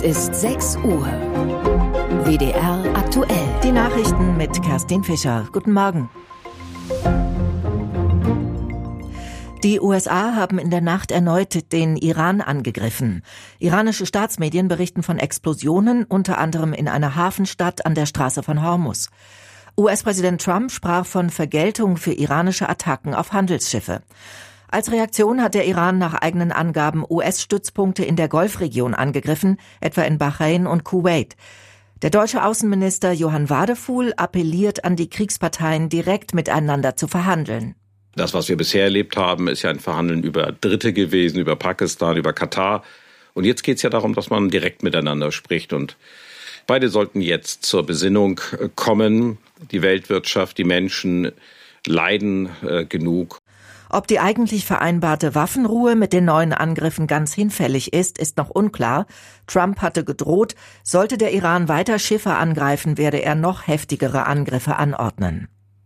Ist 6 Uhr. WDR aktuell. Die Nachrichten mit Kerstin Fischer. Guten Morgen. Die USA haben in der Nacht erneut den Iran angegriffen. Iranische Staatsmedien berichten von Explosionen, unter anderem in einer Hafenstadt an der Straße von Hormuz. US-Präsident Trump sprach von Vergeltung für iranische Attacken auf Handelsschiffe. Als Reaktion hat der Iran nach eigenen Angaben US-Stützpunkte in der Golfregion angegriffen, etwa in Bahrain und Kuwait. Der deutsche Außenminister Johann Wadefuhl appelliert an die Kriegsparteien, direkt miteinander zu verhandeln. Das, was wir bisher erlebt haben, ist ja ein Verhandeln über Dritte gewesen, über Pakistan, über Katar. Und jetzt geht es ja darum, dass man direkt miteinander spricht. Und beide sollten jetzt zur Besinnung kommen. Die Weltwirtschaft, die Menschen leiden genug. Ob die eigentlich vereinbarte Waffenruhe mit den neuen Angriffen ganz hinfällig ist noch unklar. Trump hatte gedroht, sollte der Iran weiter Schiffe angreifen, werde er noch heftigere Angriffe anordnen.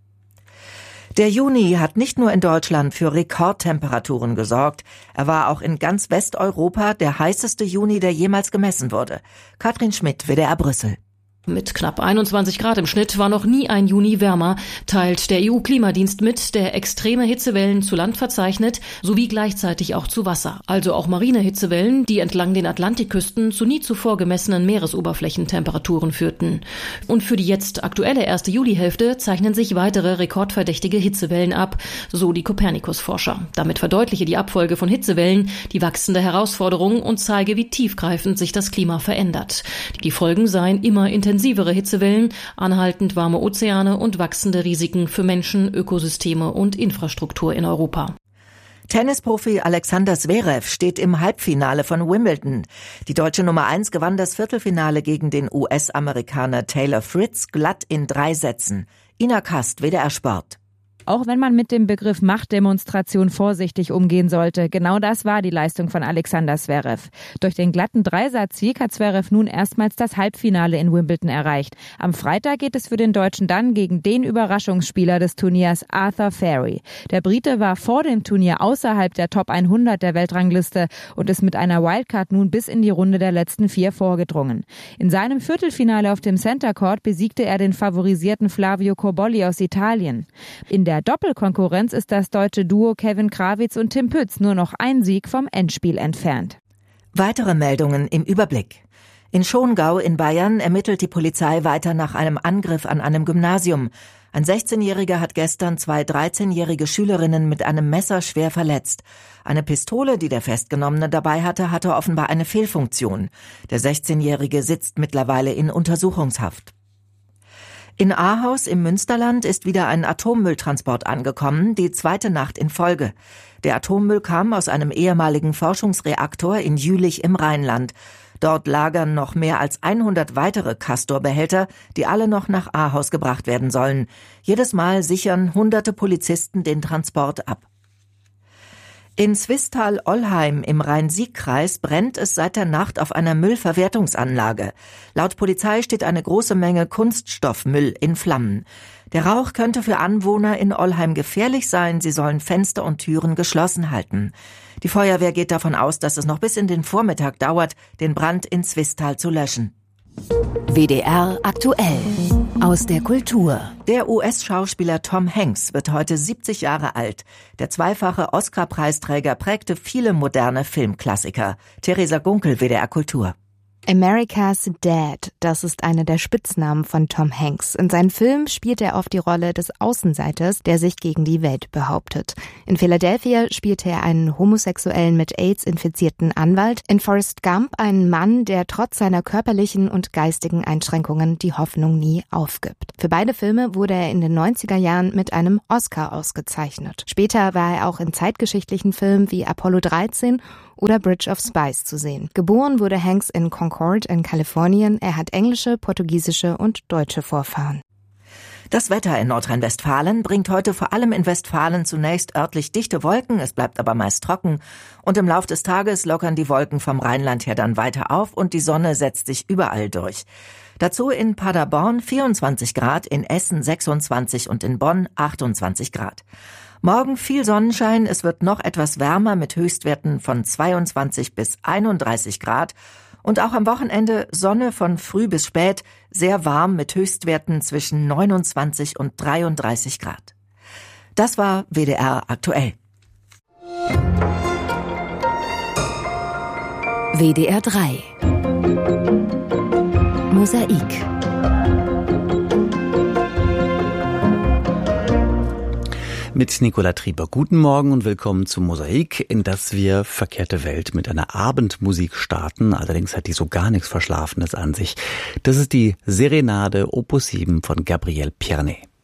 Der Juni hat nicht nur in Deutschland für Rekordtemperaturen gesorgt. Er war auch in ganz Westeuropa der heißeste Juni, der jemals gemessen wurde. Katrin Schmidt, WDR Brüssel. Mit knapp 21 Grad im Schnitt war noch nie ein Juni wärmer, teilt der EU-Klimadienst mit, der extreme Hitzewellen zu Land verzeichnet, sowie gleichzeitig auch zu Wasser. Also auch marine Hitzewellen, die entlang den Atlantikküsten zu nie zuvor gemessenen Meeresoberflächentemperaturen führten. Und für die jetzt aktuelle erste Julihälfte zeichnen sich weitere rekordverdächtige Hitzewellen ab, so die Copernicus-Forscher. Damit verdeutliche die Abfolge von Hitzewellen die wachsende Herausforderung und zeige, wie tiefgreifend sich das Klima verändert. Die Folgen seien immer intensivere Hitzewellen, anhaltend warme Ozeane und wachsende Risiken für Menschen, Ökosysteme und Infrastruktur in Europa. Tennisprofi Alexander Zverev steht im Halbfinale von Wimbledon. Die deutsche Nummer 1 gewann das Viertelfinale gegen den US-Amerikaner Taylor Fritz glatt in 3 Sätzen. Ina Kast, WDR Sport. Auch wenn man mit dem Begriff Machtdemonstration vorsichtig umgehen sollte, genau das war die Leistung von Alexander Zverev. Durch den glatten Dreisatzsieg hat Zverev nun erstmals das Halbfinale in Wimbledon erreicht. Am Freitag geht es für den Deutschen dann gegen den Überraschungsspieler des Turniers, Arthur Fari. Der Brite war vor dem Turnier außerhalb der Top 100 der Weltrangliste und ist mit einer Wildcard nun bis in die Runde der letzten 4 vorgedrungen. In seinem Viertelfinale auf dem Center Court besiegte er den favorisierten Flavio Cobolli aus Italien. In der Doppelkonkurrenz ist das deutsche Duo Kevin Krawitz und Tim Pütz nur noch ein Sieg vom Endspiel entfernt. Weitere Meldungen im Überblick. In Schongau in Bayern ermittelt die Polizei weiter nach einem Angriff an einem Gymnasium. Ein 16-Jähriger hat gestern 2 13-jährige Schülerinnen mit einem Messer schwer verletzt. Eine Pistole, die der Festgenommene dabei hatte, hatte offenbar eine Fehlfunktion. Der 16-Jährige sitzt mittlerweile in Untersuchungshaft. In Ahaus im Münsterland ist wieder ein Atommülltransport angekommen, die 2. Nacht in Folge. Der Atommüll kam aus einem ehemaligen Forschungsreaktor in Jülich im Rheinland. Dort lagern noch mehr als 100 weitere Castor-Behälter, die alle noch nach Ahaus gebracht werden sollen. Jedes Mal sichern hunderte Polizisten den Transport ab. In Swisttal-Ollheim im Rhein-Sieg-Kreis brennt es seit der Nacht auf einer Müllverwertungsanlage. Laut Polizei steht eine große Menge Kunststoffmüll in Flammen. Der Rauch könnte für Anwohner in Ollheim gefährlich sein. Sie sollen Fenster und Türen geschlossen halten. Die Feuerwehr geht davon aus, dass es noch bis in den Vormittag dauert, den Brand in Swisttal zu löschen. WDR aktuell. Aus der Kultur. Der US-Schauspieler Tom Hanks wird heute 70 Jahre alt. Der zweifache Oscar-Preisträger prägte viele moderne Filmklassiker. Theresa Gunkel, WDR Kultur. America's Dad, das ist einer der Spitznamen von Tom Hanks. In seinen Filmen spielt er oft die Rolle des Außenseiters, der sich gegen die Welt behauptet. In Philadelphia spielte er einen homosexuellen mit AIDS infizierten Anwalt. In Forrest Gump einen Mann, der trotz seiner körperlichen und geistigen Einschränkungen die Hoffnung nie aufgibt. Für beide Filme wurde er in den 90er Jahren mit einem Oscar ausgezeichnet. Später war er auch in zeitgeschichtlichen Filmen wie Apollo 13 oder Bridge of Spies zu sehen. Geboren wurde Hanks in Concord in Kalifornien. Er hat englische, portugiesische und deutsche Vorfahren. Das Wetter in Nordrhein-Westfalen bringt heute vor allem in Westfalen zunächst örtlich dichte Wolken, es bleibt aber meist trocken und im Lauf des Tages lockern die Wolken vom Rheinland her dann weiter auf und die Sonne setzt sich überall durch. Dazu in Paderborn 24 Grad, in Essen 26 und in Bonn 28 Grad. Morgen viel Sonnenschein, es wird noch etwas wärmer mit Höchstwerten von 22 bis 31 Grad Und auch am Wochenende Sonne von früh bis spät, sehr warm mit Höchstwerten zwischen 29 und 33 Grad. Das war WDR aktuell. WDR 3 Mosaik. Mit Nicola Trieber. Guten Morgen und willkommen zu Mosaik, in das wir Verkehrte Welt mit einer Abendmusik starten. Allerdings hat die so gar nichts Verschlafenes an sich. Das ist die Serenade Opus 7 von Gabriel Pierné.